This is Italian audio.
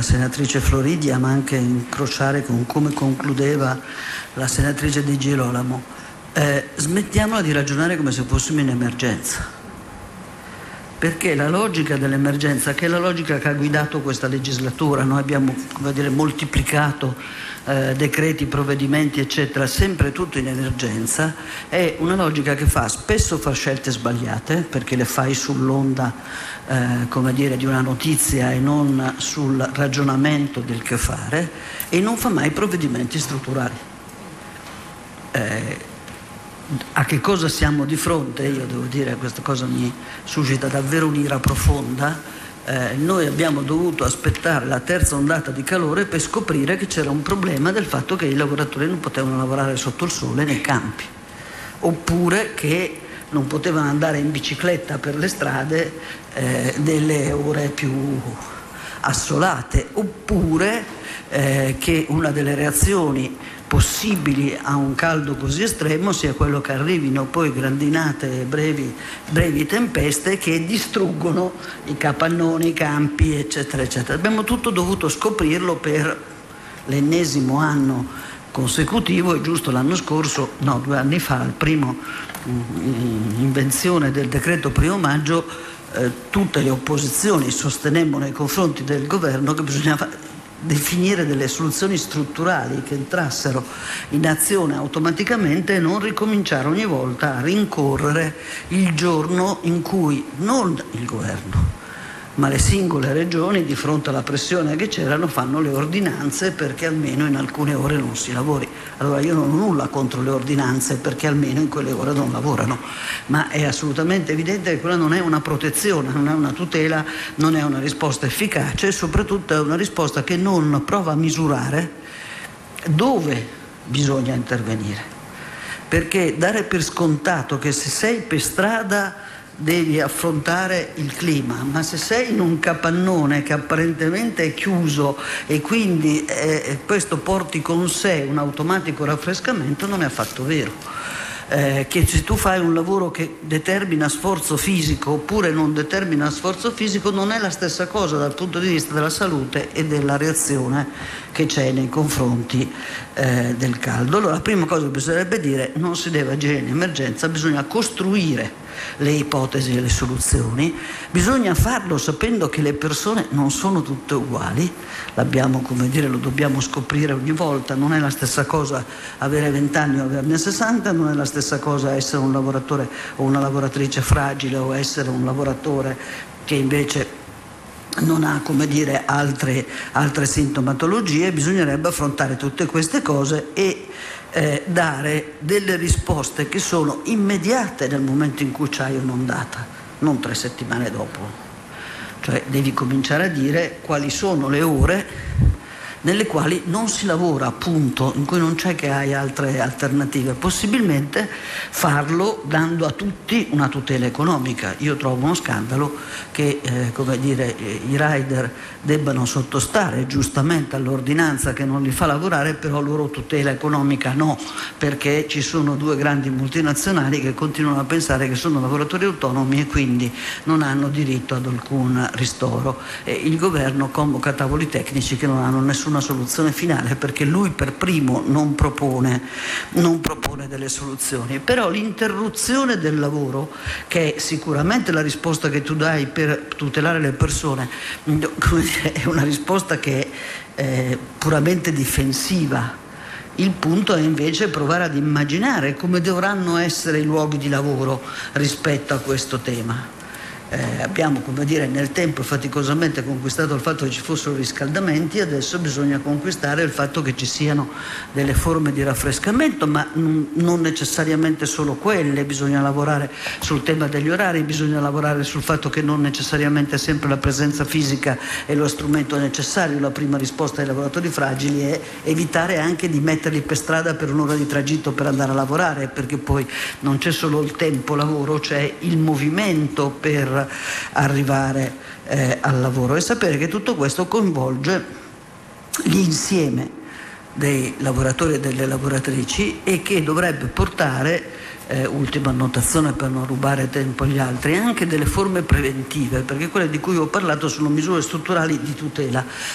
senatrice Floridia, ma anche incrociare con come concludeva la senatrice Di Girolamo. Smettiamola di ragionare come se fossimo in emergenza, perché la logica dell'emergenza, che è la logica che ha guidato questa legislatura, noi abbiamo, come dire, moltiplicato decreti, provvedimenti eccetera, sempre tutto in emergenza, è una logica che spesso fa scelte sbagliate, perché le fai sull'onda come dire, di una notizia e non sul ragionamento del che fare, e non fa mai provvedimenti strutturali. A che cosa siamo di fronte? Io devo dire, questa cosa mi suscita davvero un'ira profonda. Noi abbiamo dovuto aspettare la terza ondata di calore per scoprire che c'era un problema del fatto che i lavoratori non potevano lavorare sotto il sole nei campi, oppure che non potevano andare in bicicletta per le strade nelle ore più assolate, oppure che una delle reazioni possibili a un caldo così estremo sia quello che arrivino poi grandinate e brevi tempeste che distruggono i capannoni, i campi eccetera eccetera. Abbiamo tutto dovuto scoprirlo per l'ennesimo anno consecutivo, e giusto l'anno scorso, 2 anni fa, al primo invenzione del decreto 1° maggio, tutte le opposizioni sostenemmo nei confronti del governo che bisognava definire delle soluzioni strutturali che entrassero in azione automaticamente e non ricominciare ogni volta a rincorrere il giorno in cui non il governo ma le singole regioni, di fronte alla pressione che c'erano, fanno le ordinanze perché almeno in alcune ore non si lavori. Allora io non ho nulla contro le ordinanze perché almeno in quelle ore non lavorano, ma è assolutamente evidente che quella non è una protezione, non è una tutela, non è una risposta efficace, e soprattutto è una risposta che non prova a misurare dove bisogna intervenire, perché dare per scontato che se sei per strada devi affrontare il clima, ma se sei in un capannone che apparentemente è chiuso e quindi questo porti con sé un automatico raffrescamento, non è affatto vero. Che se tu fai un lavoro che determina sforzo fisico oppure non determina sforzo fisico non è la stessa cosa dal punto di vista della salute e della reazione che c'è nei confronti del caldo. Allora la prima cosa che bisognerebbe dire: non si deve agire in emergenza, bisogna costruire le ipotesi e le soluzioni, bisogna farlo sapendo che le persone non sono tutte uguali, l'abbiamo, come dire, lo dobbiamo scoprire ogni volta. Non è la stessa cosa avere 20 anni o averne 60, non è la stessa cosa essere un lavoratore o una lavoratrice fragile o essere un lavoratore che invece non ha, come dire, altre sintomatologie. Bisognerebbe affrontare tutte queste cose e dare delle risposte che sono immediate nel momento in cui c'hai un'ondata, non 3 settimane dopo. Cioè devi cominciare a dire quali sono le ore nelle quali non si lavora, appunto, in cui non c'è che hai altre alternative. Possibilmente farlo dando a tutti una tutela economica. Io trovo uno scandalo che come dire, i rider debbano sottostare giustamente all'ordinanza che non li fa lavorare, però loro tutela economica no, perché ci sono 2 grandi multinazionali che continuano a pensare che sono lavoratori autonomi e quindi non hanno diritto ad alcun ristoro. E il governo convoca tavoli tecnici che non hanno nessuna soluzione finale, perché lui per primo non propone delle soluzioni. Però l'interruzione del lavoro, che è sicuramente la risposta che tu dai per tutelare le persone, è una risposta che è puramente difensiva. Il punto è invece provare ad immaginare come dovranno essere i luoghi di lavoro rispetto a questo tema. Abbiamo, come dire, nel tempo faticosamente conquistato il fatto che ci fossero riscaldamenti, adesso bisogna conquistare il fatto che ci siano delle forme di raffrescamento, ma non necessariamente solo quelle. Bisogna lavorare sul tema degli orari, bisogna lavorare sul fatto che non necessariamente sempre la presenza fisica è lo strumento necessario. La prima risposta ai lavoratori fragili è evitare anche di metterli per strada per un'ora di tragitto per andare a lavorare, perché poi non c'è solo il tempo lavoro, c'è il movimento per arrivare al lavoro, e sapere che tutto questo coinvolge l'insieme dei lavoratori e delle lavoratrici e che dovrebbe portare, ultima annotazione per non rubare tempo agli altri, anche delle forme preventive, perché quelle di cui ho parlato sono misure strutturali di tutela,